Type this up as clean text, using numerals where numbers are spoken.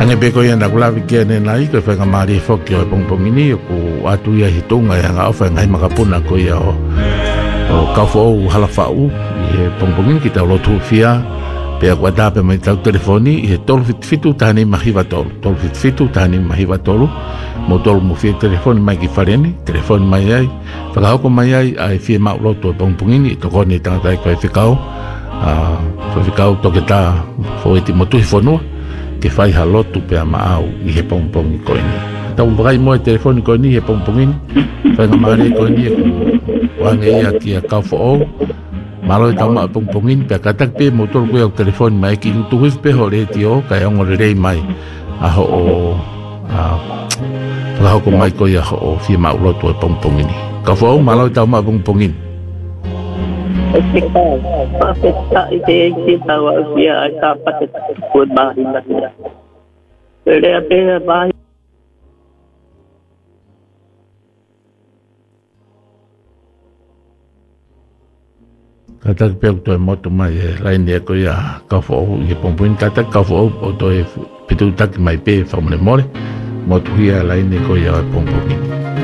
Ange pe ko ia na kula vike ne nai ko fa ngamari fokio e pongpongini ko atu ia hitunga ia nga ofa ngai makapuna ko ia o kafo halafau e pongpongini kita lo tu fia pe ko da pe mai tau telefoni e tol fitu tani mahiva tol fitu tani mahiva tolu mo tol mo fi telefoni mai ki fareni telefoni mai ai fa ko mai ai fi ma lo to pongpongini to ko ni tanga ko e fikao fikao to que ta foi ti motu fonu que fai halotu pe amaau i he pongpong ko ni tau brai mo telefoni ko ni he pongpongin fa ngamari ko ni ko ange ia ki ka fo malo tau ma pongpongin pe katak pe motor ko telefoni mai ki tu wif pe hore ti o ka ngol rei mai a ho fa ko mai ko ia ho fi ma lo to pongpongin ka fo malo tau ma pongpongin Kita itu tahu dia dapat buat bahan dia. Ada bahan. Kata pek tu motor mai lain dia ko ya kafo ye pompun kata kafo o to pitu tak mai pe famle mole motor ya lain ko ya pompun.